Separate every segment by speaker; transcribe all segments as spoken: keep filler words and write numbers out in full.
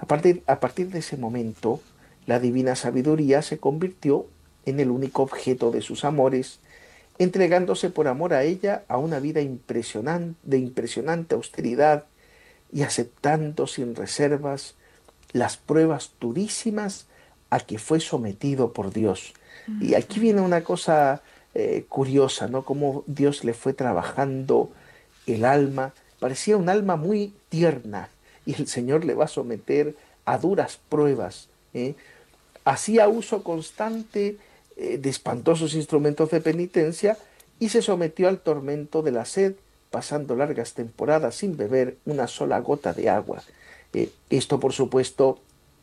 Speaker 1: partir, a partir de ese momento, la divina sabiduría se convirtió en el único objeto de sus amores, entregándose por amor a ella a una vida impresionante, de impresionante austeridad y aceptando sin reservas las pruebas durísimas a que fue sometido por Dios. Y aquí viene una cosa eh, curiosa, ¿no? Cómo Dios le fue trabajando el alma. Parecía un alma muy tierna y el Señor le va a someter a duras pruebas. ¿eh? Hacía uso constante eh, de espantosos instrumentos de penitencia y se sometió al tormento de la sed, pasando largas temporadas sin beber una sola gota de agua. Eh, esto, por supuesto,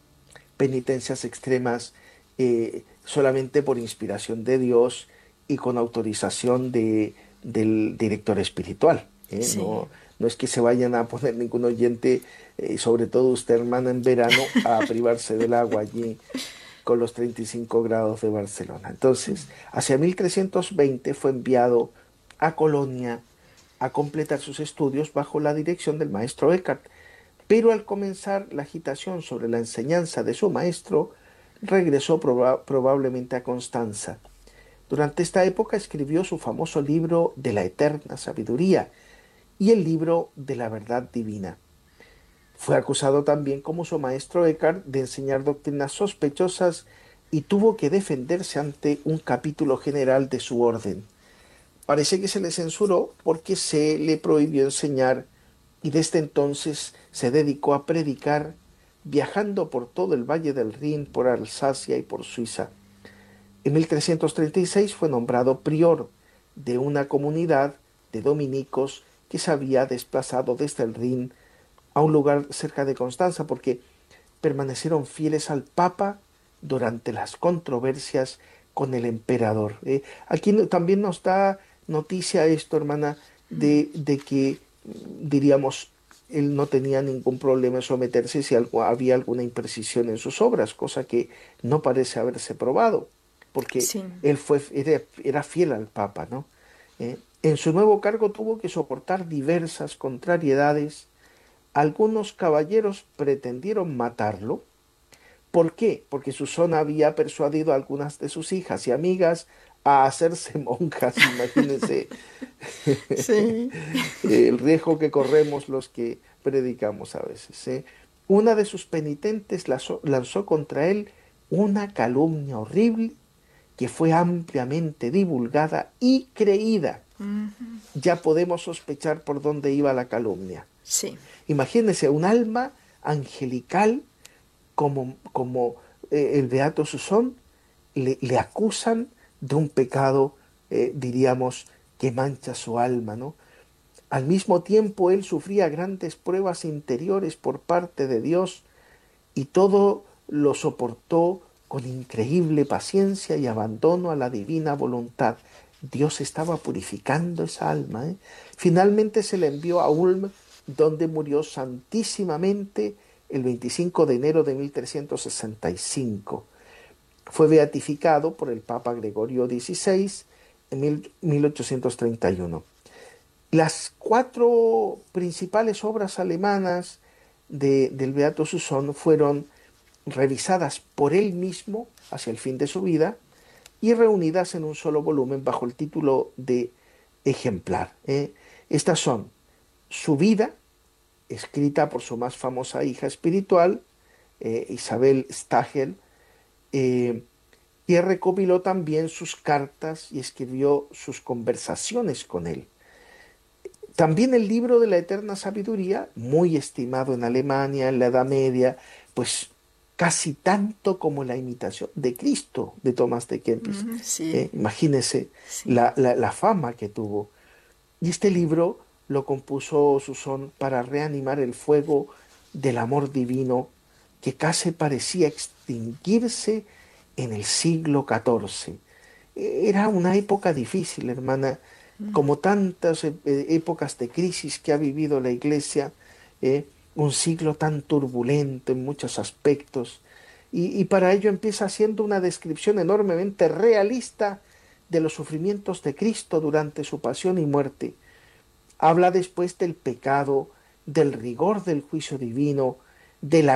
Speaker 1: penitencias extremas eh, solamente por inspiración de Dios y con autorización de, del director espiritual. ¿eh?
Speaker 2: Sí.
Speaker 1: No, no es que se vayan a poner ningún oyente, eh, sobre todo usted, hermana, en verano, a privarse del agua allí con los treinta y cinco grados de Barcelona. Entonces, hacia mil trescientos veinte fue enviado a Colonia a completar sus estudios bajo la dirección del maestro Eckhart, pero al comenzar la agitación sobre la enseñanza de su maestro, regresó proba- probablemente a Constanza. Durante esta época escribió su famoso libro de la eterna sabiduría y el libro de la verdad divina. Fue acusado también, como su maestro Eckhart, de enseñar doctrinas sospechosas y tuvo que defenderse ante un capítulo general de su orden. Parece que se le censuró porque se le prohibió enseñar y desde entonces se dedicó a predicar, viajando por todo el valle del Rin, por Alsacia y por Suiza. En mil trescientos treinta y seis fue nombrado prior de una comunidad de dominicos que se había desplazado desde el Rin a un lugar cerca de Constanza porque permanecieron fieles al Papa durante las controversias con el emperador. Eh, aquí no- también nos da noticia esto, hermana, de, de que, mm, diríamos, él no tenía ningún problema en someterse si algo, había alguna imprecisión en sus obras, cosa que no parece haberse probado, porque
Speaker 2: Sí.
Speaker 1: él fue, era, era fiel al Papa, ¿no? Eh, en su nuevo cargo tuvo que soportar diversas contrariedades. Algunos caballeros pretendieron matarlo. ¿Por qué? Porque Susana había persuadido a algunas de sus hijas y amigas a hacerse monjas. Imagínense
Speaker 2: Sí.
Speaker 1: el riesgo que corremos los que predicamos a veces. ¿eh? Una de sus penitentes lanzó, lanzó contra él una calumnia horrible que fue ampliamente divulgada y creída. Ya podemos sospechar por dónde iba la calumnia.
Speaker 2: Sí.
Speaker 1: Imagínense un alma angelical como, como eh, el Beato Susón, le, le acusan de un pecado, eh, diríamos, que mancha su alma, ¿no? Al mismo tiempo, él sufría grandes pruebas interiores por parte de Dios y todo lo soportó con increíble paciencia y abandono a la divina voluntad. Dios estaba purificando esa alma. ¿eh? Finalmente se le envió a Ulm, donde murió santísimamente el veinticinco de enero de mil trescientos sesenta y cinco. Fue beatificado por el Papa Gregorio dieciséis en mil- 1831. Las cuatro principales obras alemanas de- del Beato Susón fueron revisadas por él mismo hacia el fin de su vida y reunidas en un solo volumen bajo el título de Ejemplar. ¿eh? Estas son su vida, escrita por su más famosa hija espiritual, eh, Isabel Stagel, eh, y recopiló también sus cartas y escribió sus conversaciones con él. También el libro de la Eterna Sabiduría, muy estimado en Alemania en la Edad Media, pues casi tanto como la imitación de Cristo de Tomás de Kempis.
Speaker 2: Mm, sí.
Speaker 1: Eh, imagínese
Speaker 2: Sí.
Speaker 1: la, la, la fama que tuvo. Y este libro lo compuso Susón para reanimar el fuego del amor divino que casi parecía extinguirse en el siglo catorce. Era una época difícil, hermana, como tantas eh, eh, épocas de crisis que ha vivido la Iglesia, eh, un siglo tan turbulento en muchos aspectos. Y, y para ello empieza haciendo una descripción enormemente realista de los sufrimientos de Cristo durante su pasión y muerte. Habla después del pecado, del rigor del juicio divino, de la